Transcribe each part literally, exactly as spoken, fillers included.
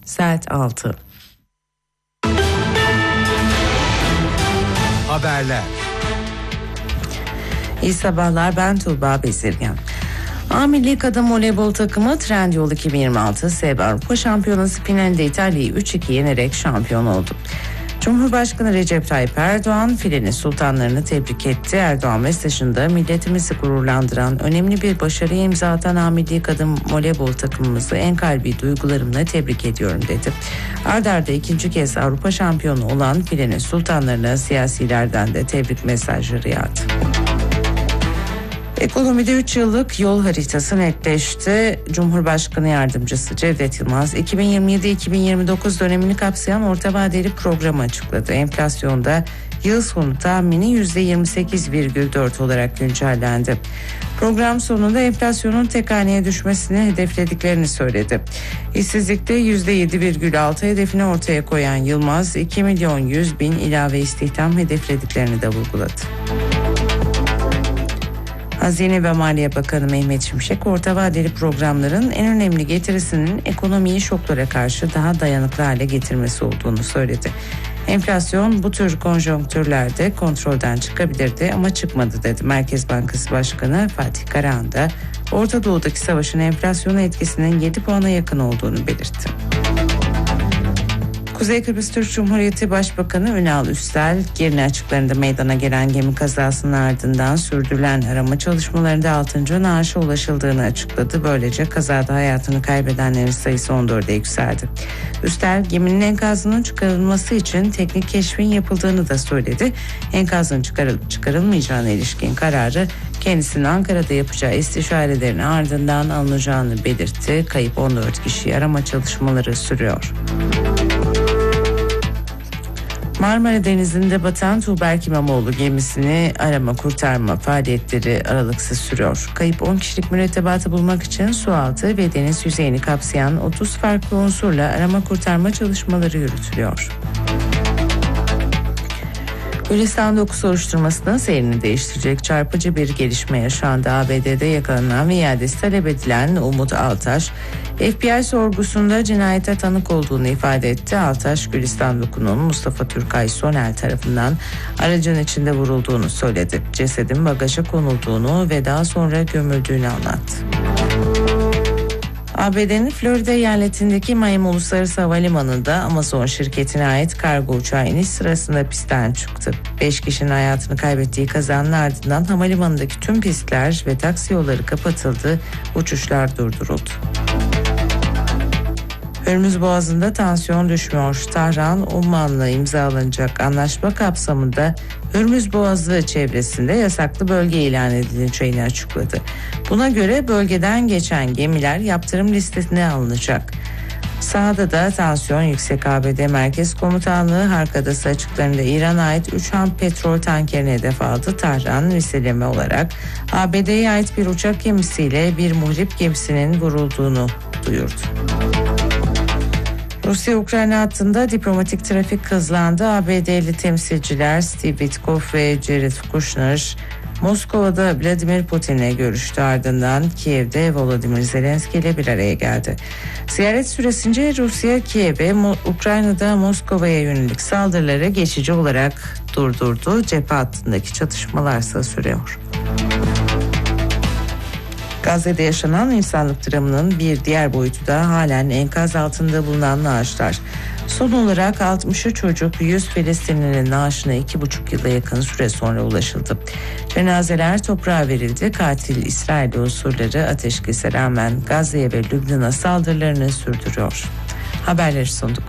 Saat altı. Haberler. İyi sabahlar, ben Tuğba Bezirgen. A Milli Kadın Voleybol takımı Trendyol iki bin yirmi altı S B Avrupa Şampiyonası finalinde İtalya'yı üç iki yenerek şampiyon oldu. Cumhurbaşkanı Recep Tayyip Erdoğan filenin sultanlarını tebrik etti. Erdoğan mesajında milletimizi gururlandıran önemli bir başarıya imza atan A Milli Kadın Voleybol takımımızı en kalbi duygularımla tebrik ediyorum dedi. Ard arda ikinci kez Avrupa şampiyonu olan filenin sultanlarına siyasilerden de tebrik mesajları yağdı. Ekonomide üç yıllık yol haritası netleşti. Cumhurbaşkanı Yardımcısı Cevdet Yılmaz iki bin yirmi yedi iki bin yirmi dokuz dönemini kapsayan orta vadeli programı açıkladı. Enflasyonda yıl sonu tahmini yüzde yirmi sekiz virgül dört olarak güncellendi. Program sonunda enflasyonun tek haneye düşmesini hedeflediklerini söyledi. İşsizlikte yüzde yedi virgül altı hedefini ortaya koyan Yılmaz iki milyon yüz bin ilave istihdam hedeflediklerini de vurguladı. Hazine ve Maliye Bakanı Mehmet Şimşek, orta vadeli programların en önemli getirisinin ekonomiyi şoklara karşı daha dayanıklı hale getirmesi olduğunu söyledi. Enflasyon bu tür konjonktürlerde kontrolden çıkabilirdi ama çıkmadı dedi. Merkez Bankası Başkanı Fatih Karahan da Orta Doğu'daki savaşın enflasyona etkisinin yedi puana yakın olduğunu belirtti. Kuzey Kıbrıs Türk Cumhuriyeti Başbakanı Ünal Üstel, Girne açıklarında meydana gelen gemi kazasının ardından sürdürülen arama çalışmalarında altıncı naaşa ulaşıldığını açıkladı. Böylece kazada hayatını kaybedenlerin sayısı on dörde yükseldi. Üstel, geminin enkazının çıkarılması için teknik keşfin yapıldığını da söyledi. Enkazın çıkarılıp çıkarılmayacağına ilişkin kararı kendisinin Ankara'da yapacağı istişarelerin ardından alınacağını belirtti. Kayıp on dört kişi arama çalışmaları sürüyor. Marmara Denizi'nde batan Tuğberk İmamoğlu gemisini arama kurtarma faaliyetleri aralıksız sürüyor. Kayıp on kişilik mürettebatı bulmak için sualtı ve deniz yüzeyini kapsayan otuz farklı unsurla arama kurtarma çalışmaları yürütülüyor. Gülistan dokusu soruşturmasının seyrini değiştirecek çarpıcı bir gelişme yaşandı. A B D'de yakalanan ve iadesi talep edilen Umut Altaş, F B I sorgusunda cinayete tanık olduğunu ifade etti. Altaş, Gülistan Doku'nun Mustafa Türkay Sonel tarafından aracın içinde vurulduğunu söyledi. Cesedin bagaja konulduğunu ve daha sonra gömüldüğünü anlattı. A B D'nin Florida eyaletindeki Miami Uluslararası Havalimanı'nda Amazon şirketine ait kargo uçağı iniş sırasında pistten çıktı. Beş kişinin hayatını kaybettiği kazanın ardından havalimanındaki tüm pistler ve taksi yolları kapatıldı, uçuşlar durduruldu. Hürmüz Boğazı'nda tansiyon düşmüyor. Tahran, Umman'la imzalanacak anlaşma kapsamında Hürmüz Boğazı çevresinde yasaklı bölge ilan edileceğini açıkladı. Buna göre bölgeden geçen gemiler yaptırım listesine alınacak. Sahada da tansiyon yüksek. A B D Merkez Komutanlığı Harkadası açıklarında İran'a ait üç ham petrol tankerini hedef aldı. Tahran misileme olarak A B D'ye ait bir uçak gemisiyle bir muhrip gemisinin vurulduğunu duyurdu. Rusya-Ukrayna hattında diplomatik trafik hızlandı. A B D'li temsilciler Steve Witkoff ve Jared Kushner Moskova'da Vladimir Putin'le görüştü. Ardından Kiev'de Volodymyr Zelenski ile bir araya geldi. Ziyaret süresince Rusya, Kiev'e, Ukrayna'da Moskova'ya yönelik saldırıları geçici olarak durdurdu. Cephe hattındaki çatışmalarsa sürüyor. Gazze'de yaşanan insanlık dramının bir diğer boyutu da halen enkaz altında bulunan naaşlar. Son olarak altmış üç çocuk, yüz Filistinlinin naaşına iki buçuk yıla yakın süre sonra ulaşıldı. Cenazeler toprağa verildi. Katil İsrail unsurları ateşkese rağmen Gazze'ye ve Lübnan'a saldırılarını sürdürüyor. Haberleri sunduk.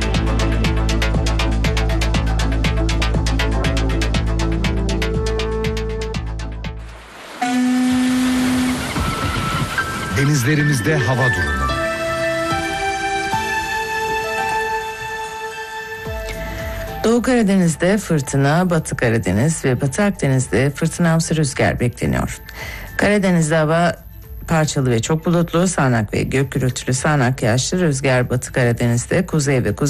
Denizlerimizde hava durumu. Doğu Karadeniz'de fırtına, Batı Karadeniz ve Batı Akdeniz'de fırtınamsı rüzgar bekleniyor. Karadeniz'de hava parçalı ve çok bulutlu, sağanak ve gök gürültülü sağanak yağışlı rüzgar Batı Karadeniz'de kuzey ve kuzey